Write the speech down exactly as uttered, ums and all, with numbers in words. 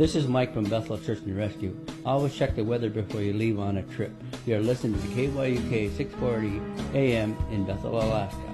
This is Mike from Bethel Search and Rescue. Always check the weather before you leave on a trip. You are listening to K Y U K six forty A M in Bethel, Alaska.